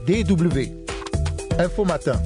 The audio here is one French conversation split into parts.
DW. Info Matin.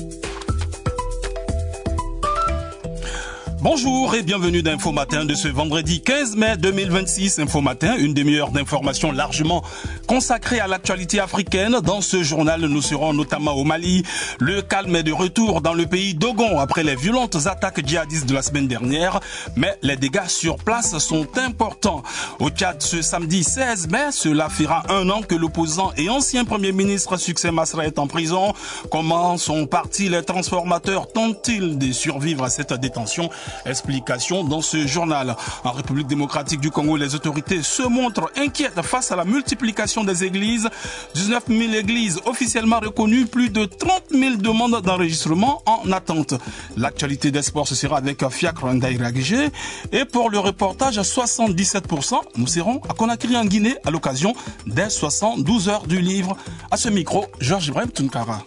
Bonjour et bienvenue d'Info Matin de ce vendredi 15 mai 2026. Info Matin, une demi-heure d'informations largement consacrée à l'actualité africaine. Dans ce journal, nous serons notamment au Mali. Le calme est de retour dans le pays d'Ogon après les violentes attaques djihadistes de la semaine dernière. Mais les dégâts sur place sont importants. Au Tchad, ce samedi 16 mai, cela fera un an que l'opposant et ancien Premier ministre Succès Masra est en prison. Comment sont partis les transformateurs? Tentent-ils de survivre à cette détention? Explication dans ce journal. En République démocratique du Congo, les autorités se montrent inquiètes face à la multiplication des églises. 19 000 églises officiellement reconnues, plus de 30 000 demandes d'enregistrement en attente. L'actualité des sports, ce sera avec Fiacre Ndairagije. Et pour le reportage à 77%, nous serons à Conakry en Guinée à l'occasion des 72 heures du livre. À ce micro, Georges Ibrahim Tunkara.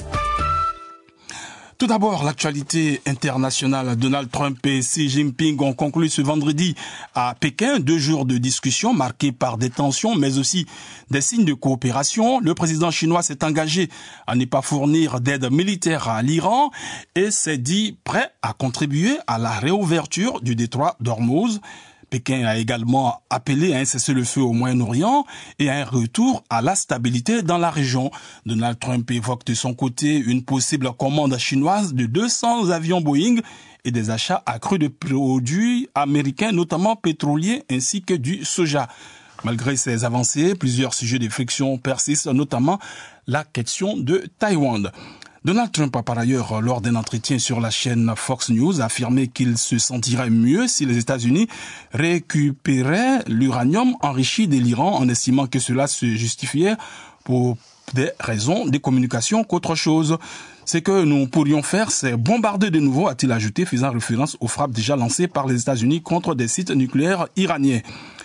Tout d'abord, l'actualité internationale. Donald Trump et Xi Jinping ont conclu ce vendredi à Pékin 2 jours de discussion marqués par des tensions, mais aussi des signes de coopération. Le président chinois s'est engagé à ne pas fournir d'aide militaire à l'Iran et s'est dit prêt à contribuer à la réouverture du détroit d'Ormuz. Pékin a également appelé à un cessez-le-feu au Moyen-Orient et à un retour à la stabilité dans la région. Donald Trump évoque de son côté une possible commande chinoise de 200 avions Boeing et des achats accrus de produits américains, notamment pétroliers ainsi que du soja. Malgré ces avancées, plusieurs sujets de friction persistent, notamment la question de Taïwan. Donald Trump a par ailleurs, lors d'un entretien sur la chaîne Fox News, affirmé qu'il se sentirait mieux si les États-Unis récupéraient l'uranium enrichi de l'Iran en estimant que cela se justifiait pour des raisons de communication qu'autre chose. Ce que nous pourrions faire, c'est bombarder de nouveau, a-t-il ajouté, faisant référence aux frappes déjà lancées par les États-Unis contre des sites nucléaires iraniens.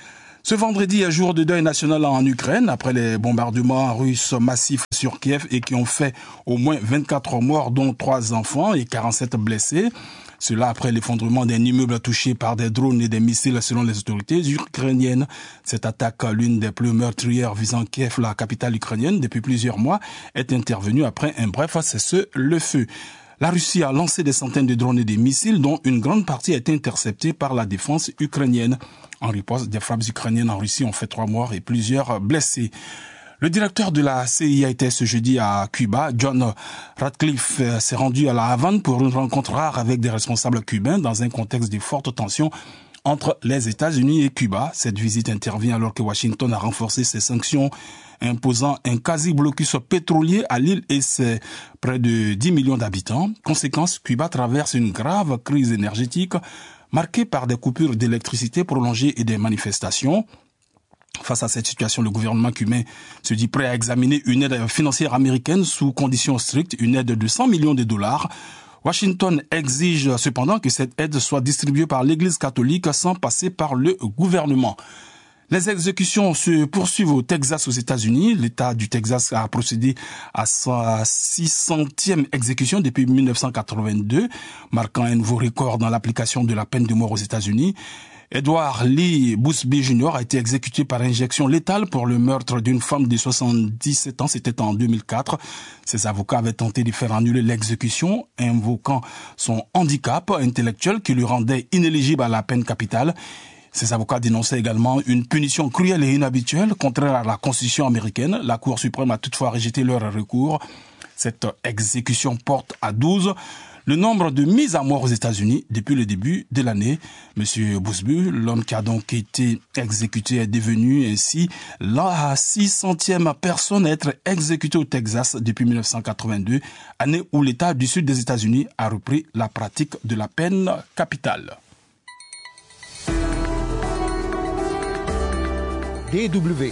Ce vendredi est jour de deuil national en Ukraine après les bombardements russes massifs sur Kiev et qui ont fait au moins 24 morts dont 3 enfants et 47 blessés. Cela après l'effondrement d'un immeuble touché par des drones et des missiles selon les autorités ukrainiennes. Cette attaque, l'une des plus meurtrières visant Kiev, la capitale ukrainienne, depuis plusieurs mois, est intervenue après un bref cessez-le-feu. La Russie a lancé des centaines de drones et des missiles dont une grande partie a été interceptée par la défense ukrainienne. En riposte, des frappes ukrainiennes en Russie ont fait 3 morts et plusieurs blessés. Le directeur de la CIA était ce jeudi à Cuba. John Ratcliffe s'est rendu à La Havane pour une rencontre rare avec des responsables cubains dans un contexte de fortes tensions entre les États-Unis et Cuba. Cette visite intervient alors que Washington a renforcé ses sanctions, imposant un quasi-blocus pétrolier à l'île et ses près de 10 millions d'habitants. Conséquence, Cuba traverse une grave crise énergétique marquée par des coupures d'électricité prolongées et des manifestations. Face à cette situation, le gouvernement cubain se dit prêt à examiner une aide financière américaine sous conditions strictes, une aide de 100 millions de dollars. Washington exige cependant que cette aide soit distribuée par l'Église catholique sans passer par le gouvernement. Les exécutions se poursuivent au Texas aux États-Unis. L'État du Texas a procédé à sa 600e exécution depuis 1982, marquant un nouveau record dans l'application de la peine de mort aux États-Unis. Edward Lee Busby Jr. a été exécuté par injection létale pour le meurtre d'une femme de 77 ans. C'était en 2004. Ses avocats avaient tenté de faire annuler l'exécution, invoquant son handicap intellectuel qui lui rendait inéligible à la peine capitale. Ces avocats dénonçaient également une punition cruelle et inhabituelle, contraire à la Constitution américaine. La Cour suprême a toutefois rejeté leur recours. Cette exécution porte à 12 le nombre de mises à mort aux États-Unis depuis le début de l'année. Monsieur Busby, l'homme qui a donc été exécuté, est devenu ainsi la 600e personne à être exécutée au Texas depuis 1982, année où l'État du sud des États-Unis a repris la pratique de la peine capitale. DW.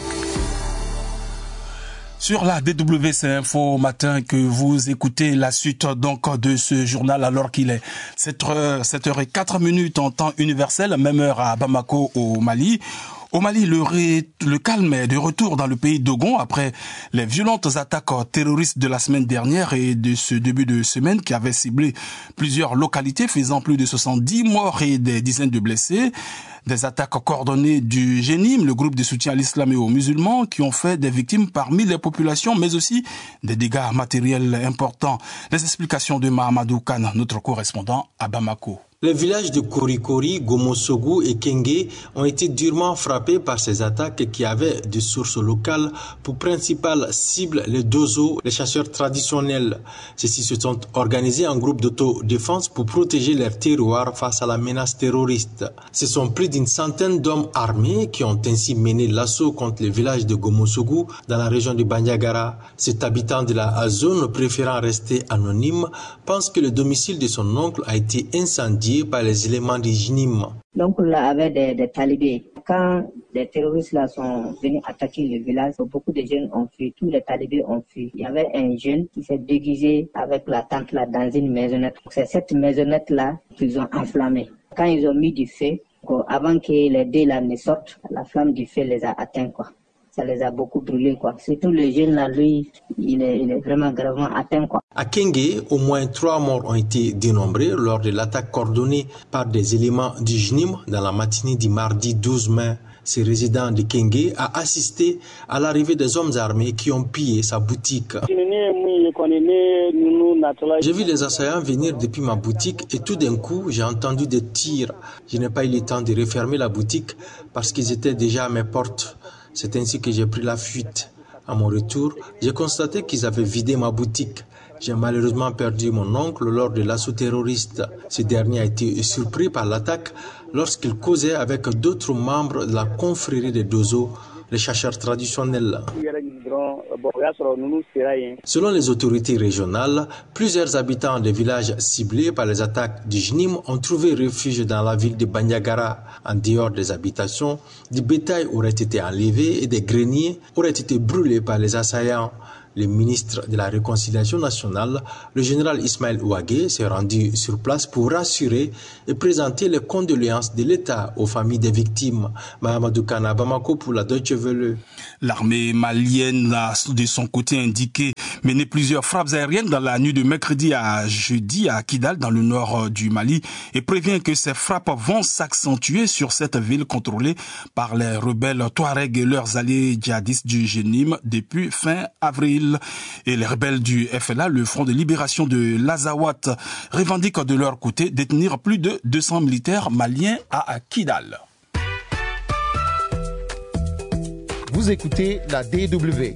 Sur la DW, c'est Info Matin que vous écoutez la suite donc de ce journal alors qu'il est 7h04 en temps universel, même heure à Bamako au Mali. Au Mali, le calme est de retour dans le pays d'Ogon après les violentes attaques terroristes de la semaine dernière et de ce début de semaine qui avaient ciblé plusieurs localités faisant plus de 70 morts et des dizaines de blessés. Des attaques coordonnées du GENIM, le groupe de soutien à l'islam et aux musulmans, qui ont fait des victimes parmi les populations, mais aussi des dégâts matériels importants. Les explications de Mahamadou Khan, notre correspondant à Bamako. Les villages de Korikori, Gomosogu et Kenge ont été durement frappés par ces attaques qui avaient de sources locales pour principale cible les Dozo, les chasseurs traditionnels. Ceux-ci se sont organisés en groupe d'autodéfense pour protéger leur terroir face à la menace terroriste. Ce sont plus d'une centaine d'hommes armés qui ont ainsi mené l'assaut contre le village de Gomosogu dans la région de Bandiagara. Cet habitant de la zone, préférant rester anonyme, pense que le domicile de son oncle a été incendié par les éléments du GENIM. Donc là, avec des talibés. Quand les terroristes là sont venus attaquer le village, beaucoup de jeunes ont fui, tous les talibés ont fui. Il y avait un jeune qui s'est déguisé avec la tente là dans une maisonnette. C'est cette maisonnette là qu'ils ont enflammée. Quand ils ont mis du feu, avant que les dés là ne sortent, la flamme du feu les a atteints quoi. Ça les a beaucoup brûlés quoi. Surtout le jeune là, lui, il est vraiment gravement atteint quoi. À Kenge, au moins 3 morts ont été dénombrés lors de l'attaque coordonnée par des éléments du GENIM dans la matinée du mardi 12 mai. Ce résident de Kenge a assisté à l'arrivée des hommes armés qui ont pillé sa boutique. J'ai vu les assaillants venir depuis ma boutique et tout d'un coup, j'ai entendu des tirs. Je n'ai pas eu le temps de refermer la boutique parce qu'ils étaient déjà à mes portes. C'est ainsi que j'ai pris la fuite. À mon retour, j'ai constaté qu'ils avaient vidé ma boutique. J'ai malheureusement perdu mon oncle lors de l'assaut terroriste. Ce dernier a été surpris par l'attaque lorsqu'il causait avec d'autres membres de la confrérie des Dozo, les chasseurs traditionnels. Selon les autorités régionales, plusieurs habitants des villages ciblés par les attaques du GENIM ont trouvé refuge dans la ville de Bandiagara. En dehors des habitations, du bétail aurait été enlevé et des greniers auraient été brûlés par les assaillants. Le ministre de la Réconciliation nationale, le général Ismaël Ouagé, s'est rendu sur place pour rassurer et présenter les condoléances de l'État aux familles des victimes. Mahamadou Kana, Bamako pour la Deutsche Welle. L'armée malienne a de son côté indiqué mener plusieurs frappes aériennes dans la nuit de mercredi à jeudi à Kidal, dans le nord du Mali, et prévient que ces frappes vont s'accentuer sur cette ville contrôlée par les rebelles Touaregs et leurs alliés djihadistes du GENIM depuis fin avril. Et les rebelles du FLA, le Front de libération de l'Azawad, revendiquent de leur côté détenir plus de 200 militaires maliens à Kidal. Vous écoutez la DW.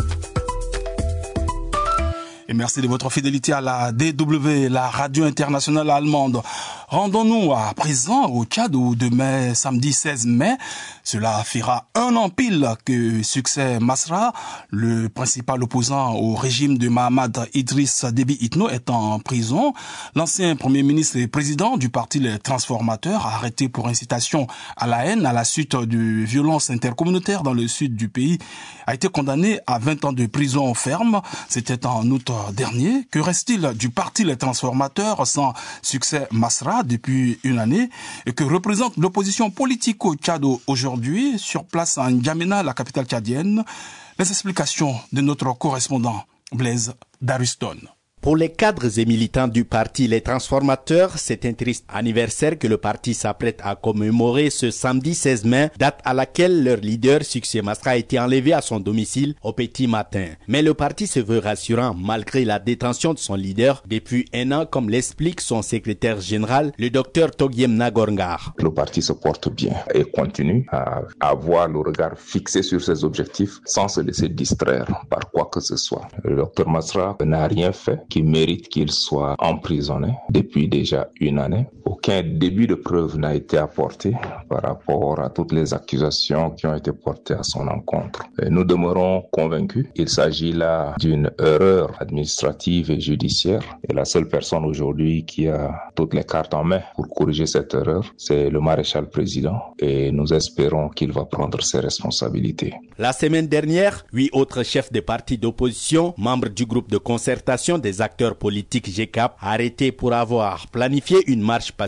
Et merci de votre fidélité à la DW, la radio internationale allemande. Rendons-nous à présent au Tchad où demain, samedi 16 mai, cela fera un an pile que Succès Masra, le principal opposant au régime de Mahamad Idriss Déby Itno, est en prison. L'ancien premier ministre et président du parti Les Transformateurs, arrêté pour incitation à la haine à la suite de violences intercommunautaires dans le sud du pays, a été condamné à 20 ans de prison ferme. C'était en août dernier. Que reste-t-il du parti Les Transformateurs sans Succès Masra depuis une année, et que représente l'opposition politique au Tchad aujourd'hui, sur place à N'Djamena, la capitale tchadienne? Les explications de notre correspondant Blaise Daruston. Pour les cadres et militants du parti Les Transformateurs, c'est un triste anniversaire que le parti s'apprête à commémorer ce samedi 16 mai, date à laquelle leur leader Succès Masra a été enlevé à son domicile au petit matin. Mais le parti se veut rassurant malgré la détention de son leader depuis un an, comme l'explique son secrétaire général, le docteur Toguiem Nagorngar. Le parti se porte bien et continue à avoir le regard fixé sur ses objectifs sans se laisser distraire par quoi que ce soit. Le docteur Masra n'a rien fait qui mérite qu'il soit emprisonné depuis déjà une année. Aucun début de preuve n'a été apporté par rapport à toutes les accusations qui ont été portées à son encontre. Et nous demeurons convaincus qu'il s'agit là d'une erreur administrative et judiciaire. Et la seule personne aujourd'hui qui a toutes les cartes en main pour corriger cette erreur, c'est le maréchal président. Et nous espérons qu'il va prendre ses responsabilités. La semaine dernière, 8 autres chefs de partis d'opposition, membres du groupe de concertation des acteurs politiques GCAP, arrêtés pour avoir planifié une marche pacifique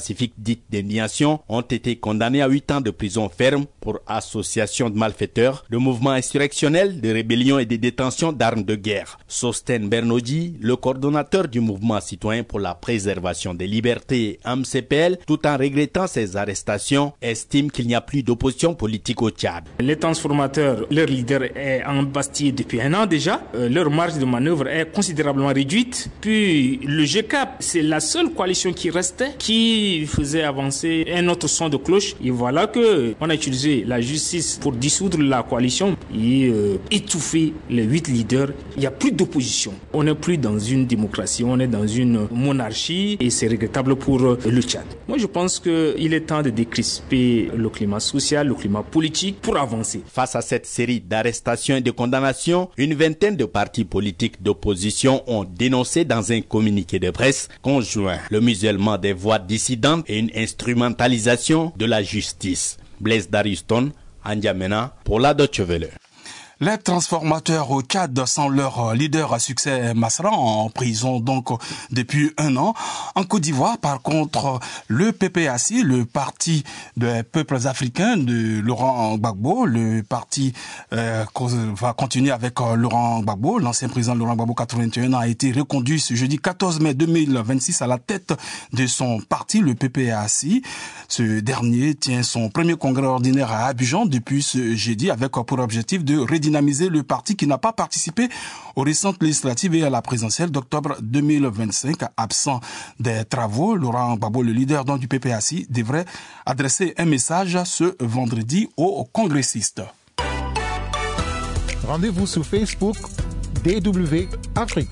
pacifique dite d'indignation ont été condamnés à 8 ans de prison ferme pour association de malfaiteurs, de mouvements insurrectionnels, de rébellions et de détention d'armes de guerre. Sosten Bernodji, le coordonnateur du mouvement citoyen pour la préservation des libertés AMCPL, tout en regrettant ces arrestations, estime qu'il n'y a plus d'opposition politique au Tchad. Les transformateurs, leur leader est embastillé depuis un an déjà. Leur marge de manœuvre est considérablement réduite. Puis le GCAP, c'est la seule coalition qui restait, qui faisait avancer un autre son de cloche. Et voilà que on a utilisé la justice pour dissoudre la coalition et étouffer les 8 leaders. Il n'y a plus d'opposition. On n'est plus dans une démocratie, on est dans une monarchie et c'est regrettable pour le Tchad. Moi, je pense qu'il est temps de décrisper le climat social, le climat politique pour avancer. Face à cette série d'arrestations et de condamnations, une vingtaine de partis politiques d'opposition ont dénoncé dans un communiqué de presse conjoint le musellement des voix dissidentes et une instrumentalisation de la justice. Blaise Dariston, N'Djamena, pour la Deutsche Welle. Les transformateurs au Tchad sont leur leader à succès Masra en prison donc depuis 1 an. En Côte d'Ivoire, par contre, le PPAC, le parti des peuples africains de Laurent Gbagbo, le parti va continuer avec Laurent Gbagbo. L'ancien président Laurent Gbagbo, 81 ans, a été reconduit ce jeudi 14 mai 2026 à la tête de son parti, le PPAC. Ce dernier tient son premier congrès ordinaire à Abidjan depuis ce jeudi avec pour objectif de redynamiser le parti qui n'a pas participé aux récentes législatives et à la présidentielle d'octobre 2025. Absent des travaux, Laurent Gbagbo, le leader du PPAC, devrait adresser un message ce vendredi aux congressistes. Rendez-vous sur Facebook DW Afrique.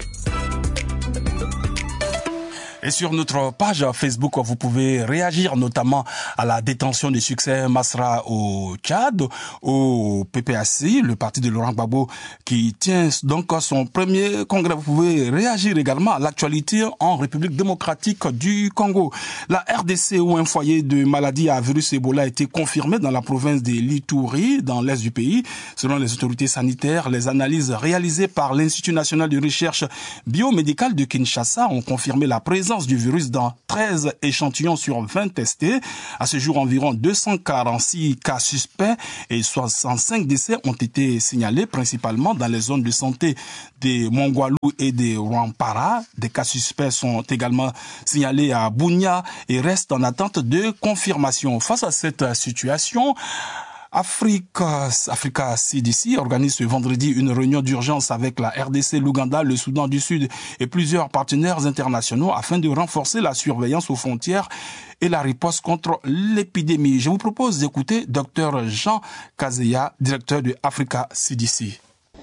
Et sur notre page Facebook, vous pouvez réagir notamment à la détention du succès Masra au Tchad, au PPAC, le parti de Laurent Gbagbo qui tient donc son premier congrès. Vous pouvez réagir également à l'actualité en République démocratique du Congo. La RDC, où un foyer de maladie à virus Ebola a été confirmé dans la province de l'Ituri, dans l'est du pays. Selon les autorités sanitaires, les analyses réalisées par l'Institut national de recherche biomédicale de Kinshasa ont confirmé la présence du virus dans 13 échantillons sur 20 testés. À ce jour, environ 246 cas suspects et 65 décès ont été signalés, principalement dans les zones de santé des Mongwalu et des Rwampara. Des cas suspects sont également signalés à Bunia et restent en attente de confirmation. Face à cette situation, Africa CDC organise ce vendredi une réunion d'urgence avec la RDC, l'Ouganda, le Soudan du Sud et plusieurs partenaires internationaux afin de renforcer la surveillance aux frontières et la riposte contre l'épidémie. Je vous propose d'écouter Dr Jean Kazeya, directeur de Africa CDC.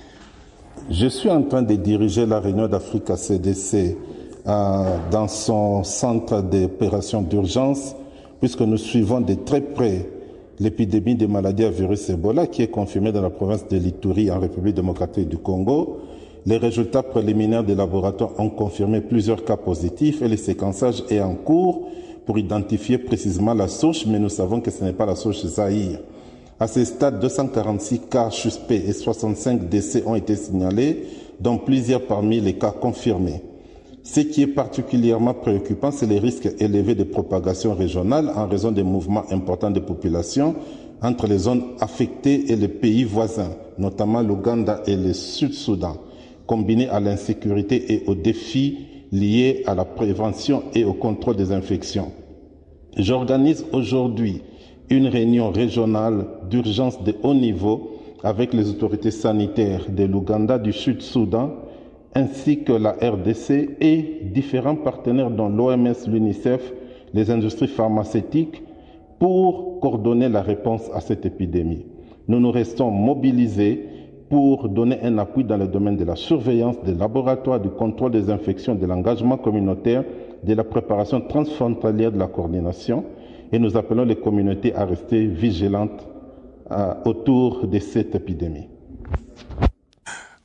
Je suis en train de diriger la réunion d'Africa CDC dans son centre d'opération d'urgence puisque nous suivons de très près l'épidémie des maladies à virus Ebola qui est confirmée dans la province de l'Ituri en République démocratique du Congo. Les résultats préliminaires des laboratoires ont confirmé plusieurs cas positifs et le séquençage est en cours pour identifier précisément la souche, mais nous savons que ce n'est pas la souche Zaïre. À ce stade, 246 cas suspects et 65 décès ont été signalés, dont plusieurs parmi les cas confirmés. Ce qui est particulièrement préoccupant, c'est les risques élevés de propagation régionale en raison des mouvements importants de population entre les zones affectées et les pays voisins, notamment l'Ouganda et le Sud-Soudan, combinés à l'insécurité et aux défis liés à la prévention et au contrôle des infections. J'organise aujourd'hui une réunion régionale d'urgence de haut niveau avec les autorités sanitaires de l'Ouganda, du Sud-Soudan, ainsi que la RDC et différents partenaires dont l'OMS, l'UNICEF, les industries pharmaceutiques pour coordonner la réponse à cette épidémie. Nous nous restons mobilisés pour donner un appui dans le domaine de la surveillance des laboratoires, du contrôle des infections, de l'engagement communautaire, de la préparation transfrontalière de la coordination et nous appelons les communautés à rester vigilantes autour de cette épidémie.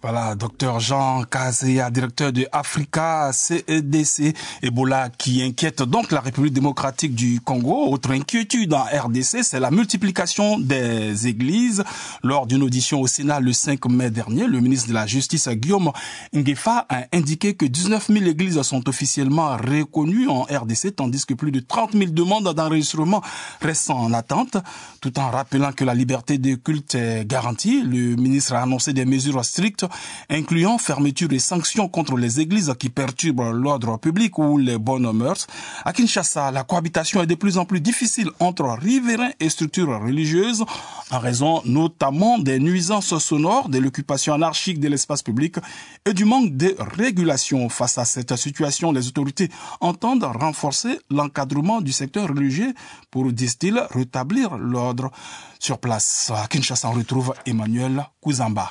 Voilà, docteur Jean Kazea, directeur de Africa CDC. Ebola qui inquiète donc la République démocratique du Congo. Autre inquiétude en RDC, c'est la multiplication des églises. Lors d'une audition au Sénat le 5 mai dernier, le ministre de la Justice, Guillaume Nguefa, a indiqué que 19 000 églises sont officiellement reconnues en RDC, tandis que plus de 30 000 demandes d'enregistrement restent en attente. Tout en rappelant que la liberté de culte est garantie, le ministre a annoncé des mesures strictes incluant fermeture et sanctions contre les églises qui perturbent l'ordre public ou les bonnes mœurs. À Kinshasa, la cohabitation est de plus en plus difficile entre riverains et structures religieuses en raison notamment des nuisances sonores, de l'occupation anarchique de l'espace public et du manque de régulation. Face à cette situation, les autorités entendent renforcer l'encadrement du secteur religieux pour, disent-ils, rétablir l'ordre sur place. À Kinshasa, on retrouve Emmanuel Kouzamba.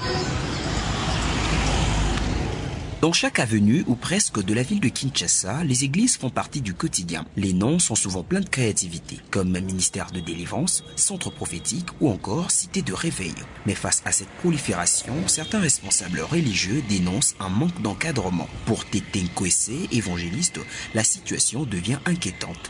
Dans chaque avenue ou presque de la ville de Kinshasa, les églises font partie du quotidien. Les noms sont souvent pleins de créativité, comme ministère de délivrance, centre prophétique ou encore cité de réveil. Mais face à cette prolifération, certains responsables religieux dénoncent un manque d'encadrement. Pour Tété Nkwese, évangéliste, la situation devient inquiétante.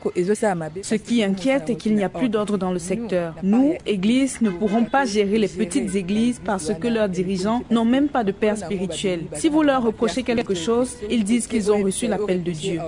Ce qui inquiète est qu'il n'y a plus d'ordre dans le secteur. Nous, églises, ne pourrons pas gérer les petites églises parce que leurs dirigeants n'ont même pas de père spirituel. Si vous leur reprochez quelque chose, ils disent qu'ils ont reçu l'appel de Dieu.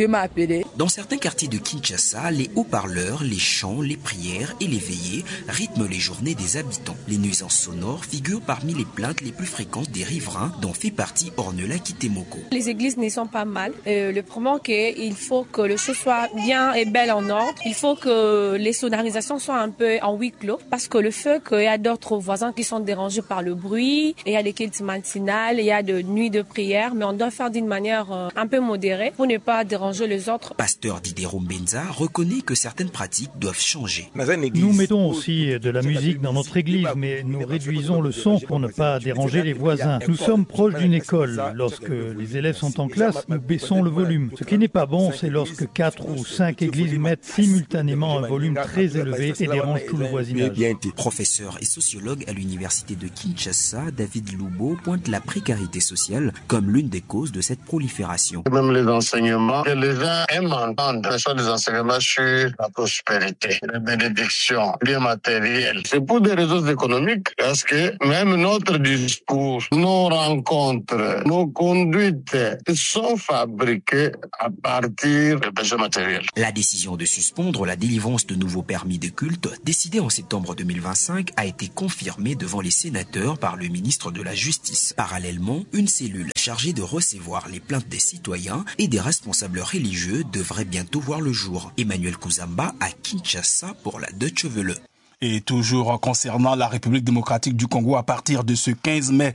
Dans certains quartiers de Kinshasa, les haut-parleurs, les chants, les prières et les veillées rythment les journées des habitants. Les nuisances sonores figurent parmi les plaintes les plus fréquentes des riverains, dont fait partie Ornella Kitemoko. Les églises ne sont pas mal. Le problème est qu'il faut que le chose soit bien et belle en ordre. Il faut que les sonorisations soient un peu en huis clos, parce que le fait qu'il y a d'autres voisins qui sont dérangés par le bruit, il y a des cultes matinales, il y a de nuits de prière, mais on doit faire d'une manière un peu modérée pour ne pas déranger les autres. Pasteur Diderot Benza reconnaît que certaines pratiques doivent changer. Nous mettons aussi de la musique dans notre église, mais nous réduisons le son pour ne pas déranger les voisins. Nous sommes proches d'une école. Lorsque les élèves sont en classe, nous baissons le volume. Ce qui n'est pas bon, c'est lorsque 4 ou 5 églises mettent simultanément un volume très élevé et dérangent tout le voisinage. Professeur et sociologue à l'université de Kinshasa, David Loubo pointe la précarité sociale comme l'une des causes de cette prolifération. Même les enseignements, que les gens aiment entendre, ce sont des enseignements sur la prospérité, la bénédiction, bien matériel. C'est pour des raisons économiques, parce que même notre discours, nos rencontres, nos conduites sont fabriquées à partir de besoins matériels. La décision de suspendre la délivrance de nouveaux permis de culte, décidée en septembre 2025, a été confirmée devant les sénateurs par le ministre de la Justice. Parallèlement, une cellule chargée de recevoir les plaintes des citoyens et des responsables religieux devrait bientôt voir le jour. Emmanuel Kouzamba à Kinshasa pour la Deutsche Welle. Et toujours concernant la République démocratique du Congo, à partir de ce 15 mai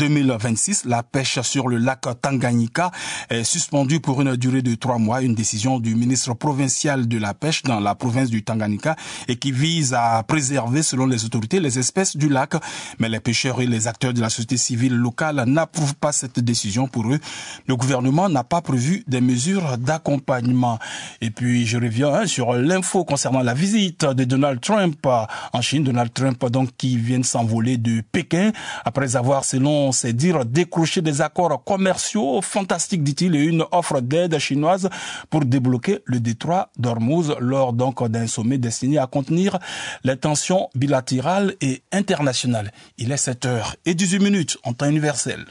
2026, la pêche sur le lac Tanganyika est suspendue pour une durée de 3 mois. Une décision du ministre provincial de la pêche dans la province du Tanganyika et qui vise à préserver, selon les autorités, les espèces du lac. Mais les pêcheurs et les acteurs de la société civile locale n'approuvent pas cette décision. Pour eux, le gouvernement n'a pas prévu des mesures d'accompagnement. Et puis, je reviens sur l'info concernant la visite de Donald Trump en Chine. Donald Trump, donc, qui vient de s'envoler de Pékin après avoir, selon ses dires, décroché des accords commerciaux fantastiques, dit-il, et une offre d'aide chinoise pour débloquer le détroit d'Ormuz lors donc d'un sommet destiné à contenir les tensions bilatérales et internationales. Il est 7h18 en temps universel.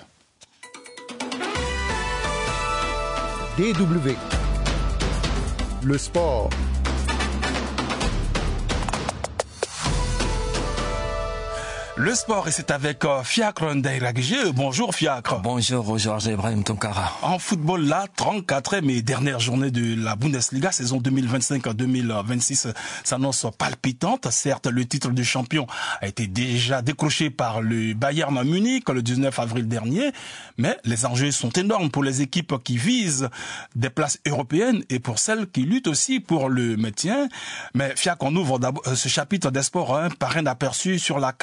DW. Le sport. Le sport, et c'est avec Fiacre Ndairagije. Bonjour Fiacre. Bonjour Georges Ibrahim Tonkara. En football, la 34e et dernière journée de la Bundesliga, saison 2025-2026 s'annonce palpitante. Certes, le titre de champion a été déjà décroché par le Bayern Munich le 19 avril dernier, mais les enjeux sont énormes pour les équipes qui visent des places européennes et pour celles qui luttent aussi pour le maintien. Mais Fiacre, on ouvre d'abord ce chapitre des sports par un aperçu sur la CAN des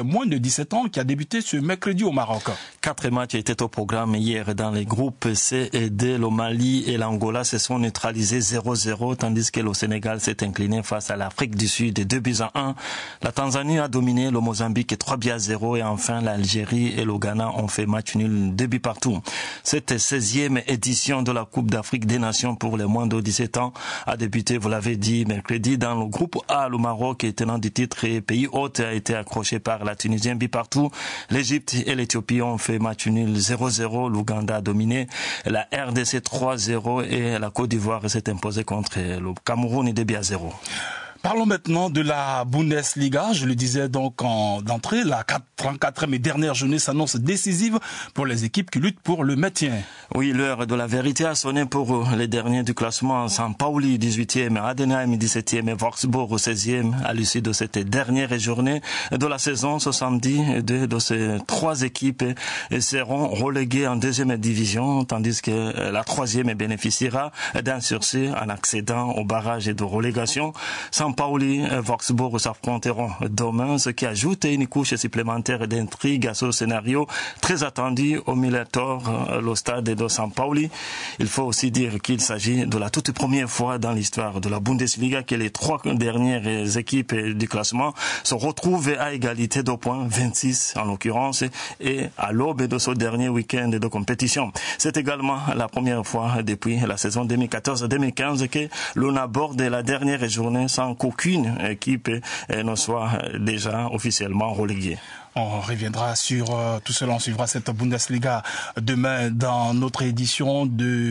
moins de 17 ans qui a débuté ce mercredi au Maroc. 4 matchs étaient au programme hier dans les groupes C et D. Le Mali et l'Angola se sont neutralisés 0-0, tandis que le Sénégal s'est incliné face à l'Afrique du Sud 2-1. La Tanzanie a dominé le Mozambique 3-0 et enfin l'Algérie et le Ghana ont fait match nul 2 buts partout. Cette 16e édition de la Coupe d'Afrique des Nations pour les moins de 17 ans a débuté, vous l'avez dit, mercredi dans le groupe A. Le Maroc, tenant du titre et pays hôte, a été accroché par la Tunisie 1 but partout. L'Égypte et l'Éthiopie ont fait match nul 0-0. L'Ouganda a dominé. La RDC 3-0 et la Côte d'Ivoire s'est imposée contre le Cameroun 2-0. Parlons maintenant de la Bundesliga. Je le disais donc d'entrée, la 34e et dernière journée s'annonce décisive pour les équipes qui luttent pour le maintien. Oui, l'heure de la vérité a sonné pour les derniers du classement. San Pauli 18e, Adenheim 17e et Wolfsburg 16e à l'issue de cette dernière journée de la saison. Ce samedi, deux de ces 3 équipes seront reléguées en 2e division, tandis que la 3e bénéficiera d'un sursis en accédant au barrage de relégation. San Pauli et Wolfsburg s'affronteront demain, ce qui ajoute une couche supplémentaire d'intrigue à ce scénario très attendu au Millantor, le stade de San Pauli. Il faut aussi dire qu'il s'agit de la toute première fois dans l'histoire de la Bundesliga que les 3 dernières équipes du classement se retrouvent à égalité de points, 26 en l'occurrence, et à l'aube de ce dernier week-end de compétition. C'est également la première fois depuis la saison 2014-2015 que l'on aborde la dernière journée sans qu'aucune équipe ne soit déjà officiellement reléguée. On reviendra sur tout cela, on suivra cette Bundesliga demain dans notre édition de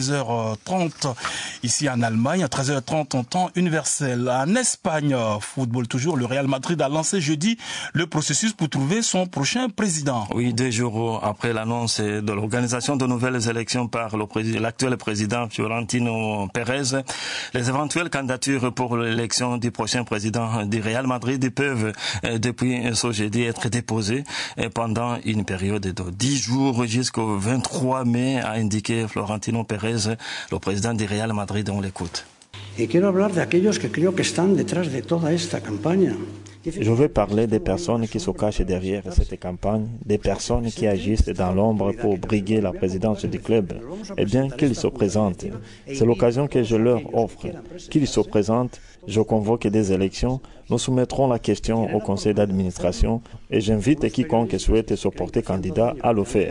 15h30 ici en Allemagne, à 13h30 en temps universel. En Espagne, football toujours, le Real Madrid a lancé jeudi le processus pour trouver son prochain président. Oui, 2 jours après l'annonce de l'organisation de nouvelles élections par l'actuel président Florentino Pérez, les éventuelles candidatures pour l'élection du prochain président du Real Madrid peuvent depuis ce jeudi être déposé pendant une période de 10 jours jusqu'au 23 mai, a indiqué Florentino Pérez, le président du Real Madrid. On l'écoute. Je veux parler des personnes qui se cachent derrière cette campagne, des personnes qui agissent dans l'ombre pour briguer la présidence du club. Eh bien, qu'ils se présentent. C'est l'occasion que je leur offre. Qu'ils se présentent, je convoque des élections, nous soumettrons la question au conseil d'administration et j'invite quiconque souhaite se porter candidat à le faire.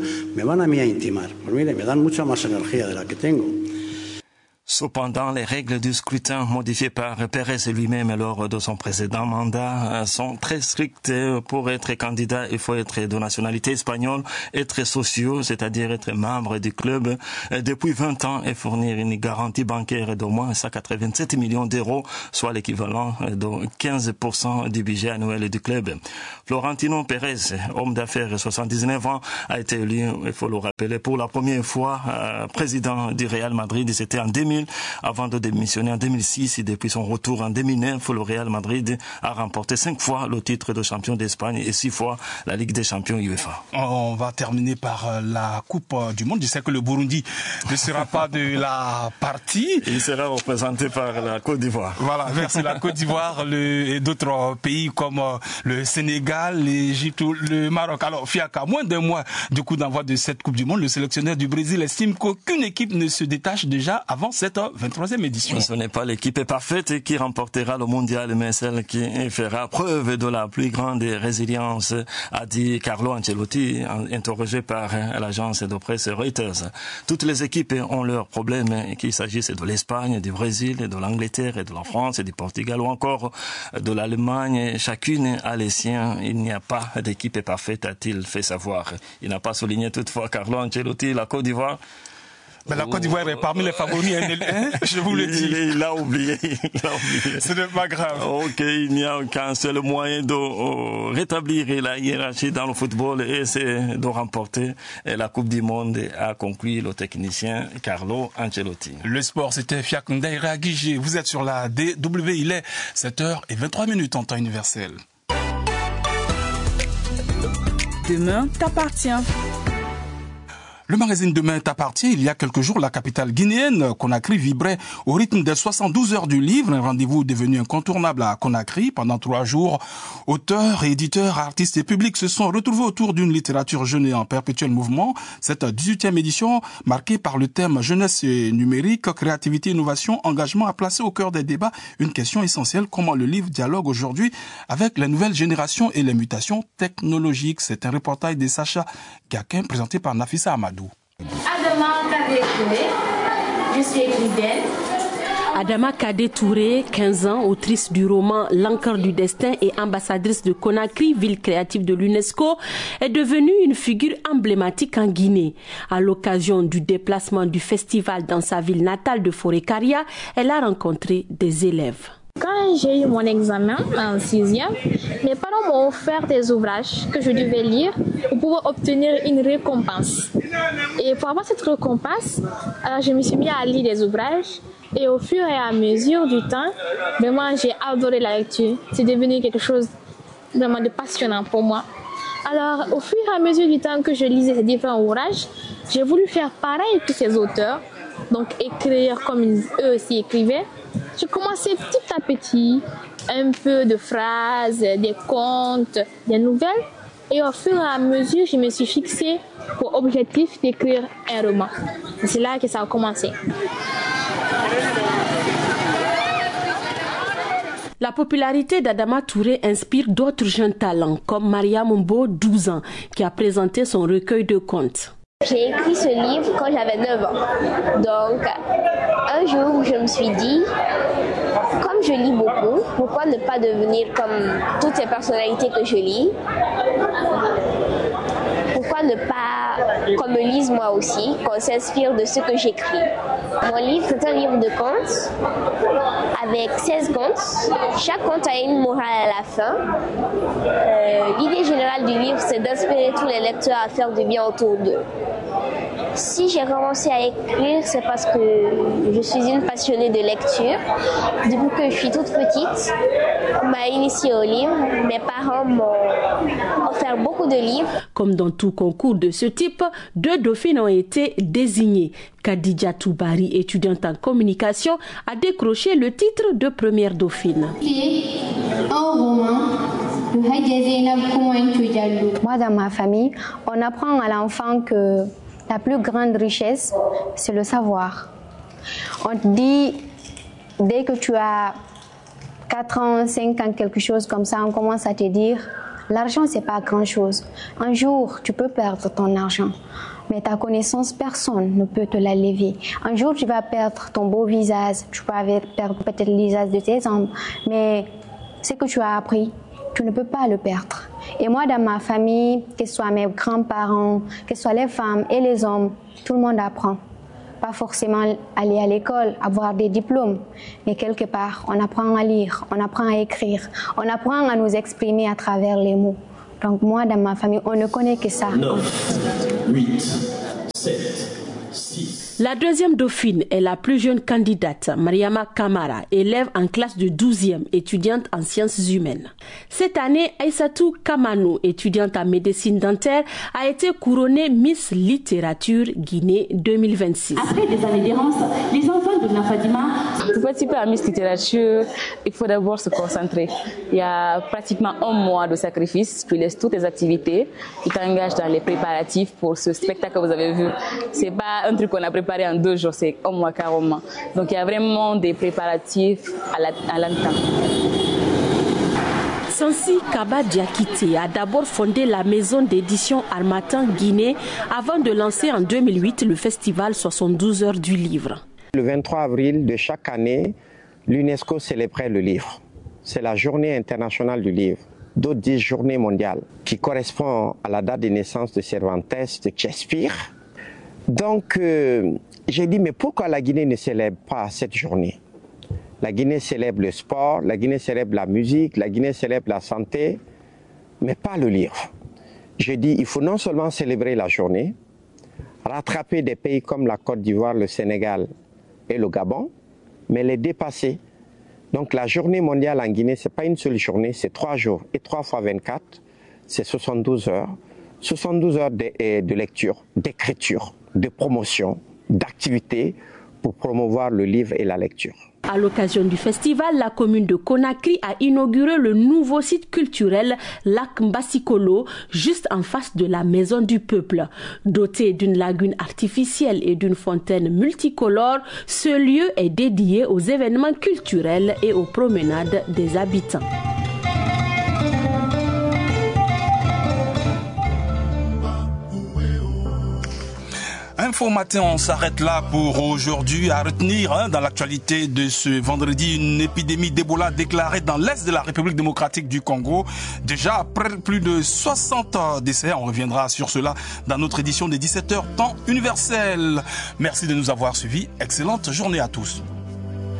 Cependant, les règles du scrutin modifiées par Pérez lui-même lors de son précédent mandat sont très strictes. Pour être candidat, il faut être de nationalité espagnole, être sociaux, c'est-à-dire être membre du club depuis 20 ans et fournir une garantie bancaire d'au moins 187 millions d'euros, soit l'équivalent de 15% du budget annuel du club. Florentino Pérez, homme d'affaires 79 ans, a été élu, il faut le rappeler, pour la première fois président du Real Madrid. C'était en 2000. Avant de démissionner en 2006 et depuis son retour en 2009, le Real Madrid a remporté 5 fois le titre de champion d'Espagne et 6 fois la Ligue des champions UEFA. On va terminer par la Coupe du Monde. Je sais que le Burundi ne sera pas de la partie. Il sera représenté par la Côte d'Ivoire. Voilà, merci la Côte d'Ivoire et d'autres pays comme le Sénégal, l'Égypte, le Maroc. Alors, Fiaka, moins d'un mois du coup d'envoi de cette Coupe du Monde, le sélectionneur du Brésil estime qu'aucune équipe ne se détache déjà avant cette 23e édition. Ce n'est pas l'équipe parfaite qui remportera le mondial, mais celle qui fera preuve de la plus grande résilience, a dit Carlo Ancelotti, interrogé par l'agence de presse Reuters. Toutes les équipes ont leurs problèmes, qu'il s'agisse de l'Espagne, du Brésil, de l'Angleterre, de la France, du Portugal ou encore de l'Allemagne. Chacune a les siens. Il n'y a pas d'équipe parfaite, a-t-il fait savoir. Il n'a pas souligné toutefois Carlo Ancelotti, la Côte d'Ivoire. Mais la Côte d'Ivoire est parmi les favoris, je vous le dis. Il a oublié. Ce n'est pas grave. Ok, il n'y a qu'un seul moyen de rétablir la hiérarchie dans le football et c'est de remporter la Coupe du Monde, a conclu le technicien Carlo Ancelotti. Le sport, c'était Fiak Ndaïra Guigé. Vous êtes sur la DW, il est 7h23 en temps universel. Demain t'appartient. Le magazine Demain est à partir. Il y a quelques jours, la capitale guinéenne, Conakry, vibrait au rythme des 72 heures du livre, un rendez-vous devenu incontournable à Conakry. Pendant 3 jours, auteurs, éditeurs, artistes et publics se sont retrouvés autour d'une littérature jeune et en perpétuel mouvement. Cette 18e édition, marquée par le thème jeunesse et numérique, créativité, innovation, engagement, a placé au cœur des débats une question essentielle: comment le livre dialogue aujourd'hui avec les nouvelles générations et les mutations technologiques. C'est un reportage de Sacha Gaquin présenté par Nafissa Amadou. Adama Kadé Touré, je suis écrivaine. Adama Kadé Touré, 15 ans, autrice du roman L'encre du destin et ambassadrice de Conakry, ville créative de l'UNESCO, est devenue une figure emblématique en Guinée. À l'occasion du déplacement du festival dans sa ville natale de Forêt-Caria, elle a rencontré des élèves. Quand j'ai eu mon examen en 6e, mes parents m'ont offert des ouvrages que je devais lire pour pouvoir obtenir une récompense. Et pour avoir cette récompense, alors je me suis mis à lire des ouvrages et au fur et à mesure du temps, vraiment j'ai adoré la lecture. C'est devenu quelque chose vraiment de passionnant pour moi. Alors au fur et à mesure du temps que je lisais ces différents ouvrages, j'ai voulu faire pareil que ces auteurs, donc écrire comme eux aussi écrivaient. J'ai commencé petit à petit, un peu de phrases, des contes, des nouvelles. Et au fur et à mesure, je me suis fixée pour objectif d'écrire un roman. C'est là que ça a commencé. La popularité d'Adama Touré inspire d'autres jeunes talents, comme Maria Mumbo, 12 ans, qui a présenté son recueil de contes. J'ai écrit ce livre quand j'avais 9 ans. Donc, un jour, je me suis dit, comme je lis beaucoup, pourquoi ne pas devenir comme toutes ces personnalités que je lis? Pourquoi ne pas qu'on me lise moi aussi, qu'on s'inspire de ce que j'écris? Mon livre, c'est un livre de contes avec 16 contes. Chaque conte a une morale à la fin. L'idée générale du livre, c'est d'inspirer tous les lecteurs à faire du bien autour d'eux. Si j'ai commencé à écrire, c'est parce que je suis une passionnée de lecture. Depuis que je suis toute petite, on m'a initiée au livre. Mes parents m'ont offert beaucoup de livres. Comme dans tout concours de ce type, 2 dauphines ont été désignées. Khadija Toubari, étudiante en communication, a décroché le titre de première dauphine. Moi, dans ma famille, on apprend à l'enfant que la plus grande richesse, c'est le savoir. On te dit, dès que tu as 4 ans, 5 ans, quelque chose comme ça, on commence à te dire, l'argent, c'est pas grand-chose. Un jour, tu peux perdre ton argent, mais ta connaissance, personne ne peut te la lever. Un jour, tu vas perdre ton beau visage, tu vas perdre peut-être le visage de tes ongles, mais ce que tu as appris, tu ne peux pas le perdre. Et moi, dans ma famille, que ce soit mes grands-parents, que ce soit les femmes et les hommes, tout le monde apprend. Pas forcément aller à l'école, avoir des diplômes, mais quelque part, on apprend à lire, on apprend à écrire, on apprend à nous exprimer à travers les mots. Donc moi, dans ma famille, on ne connaît que ça. 9, 8, 7, 6. La deuxième dauphine est la plus jeune candidate, Mariama Kamara, élève en classe de 12e, étudiante en sciences humaines. Cette année, Aïssatou Kamanou, étudiante en médecine dentaire, a été couronnée Miss Littérature Guinée 2026. Après des années d'errance, les enfants de Nafadima... Pour participer à Miss Littérature, il faut d'abord se concentrer. Il y a pratiquement 1 mois de sacrifice. Tu laisses toutes tes activités, tu t'engages dans les préparatifs pour ce spectacle que vous avez vu. C'est pas un truc qu'on a préparé en 2 jours, c'est 1 mois carrément. Donc il y a vraiment des préparatifs à l'instant. Sansi Kaba Diakité a d'abord fondé la maison d'édition Harmattan Guinée avant de lancer en 2008 le festival 72 heures du livre. Le 23 avril de chaque année, l'UNESCO célébrait le livre. C'est la journée internationale du livre. D'autres disent journée mondiale, qui correspond à la date de naissance de Cervantes, de Shakespeare. Donc, j'ai dit, mais pourquoi la Guinée ne célèbre pas cette journée? La Guinée célèbre le sport, la Guinée célèbre la musique, la Guinée célèbre la santé, mais pas le livre. J'ai dit, il faut non seulement célébrer la journée, rattraper des pays comme la Côte d'Ivoire, le Sénégal et le Gabon, mais les dépasser. Donc la journée mondiale en Guinée, ce n'est pas une seule journée, c'est 3 jours. Et 3 fois 24, c'est 72 heures. 72 heures de lecture, d'écriture, de promotion, d'activité pour promouvoir le livre et la lecture. À l'occasion du festival, la commune de Conakry a inauguré le nouveau site culturel Lac Mbassikolo, juste en face de la Maison du Peuple. Doté d'une lagune artificielle et d'une fontaine multicolore, ce lieu est dédié aux événements culturels et aux promenades des habitants. Info Matin, on s'arrête là pour aujourd'hui. À retenir dans l'actualité de ce vendredi, une épidémie d'Ebola déclarée dans l'est de la République démocratique du Congo. Déjà après plus de 60 décès, on reviendra sur cela dans notre édition des 17h temps universel. Merci de nous avoir suivis. Excellente journée à tous.